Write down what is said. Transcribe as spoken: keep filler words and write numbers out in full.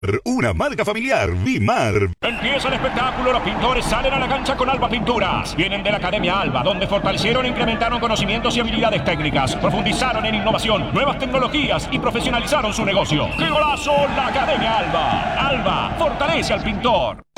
Una marca familiar, Vimar. Empieza el espectáculo, los pintores salen a la cancha con Alba Pinturas. Vienen de la Academia Alba, donde fortalecieron e incrementaron conocimientos y habilidades técnicas. Profundizaron en innovación, nuevas tecnologías y profesionalizaron su negocio. ¡Qué golazo! La Academia Alba. Alba, fortalece al pintor.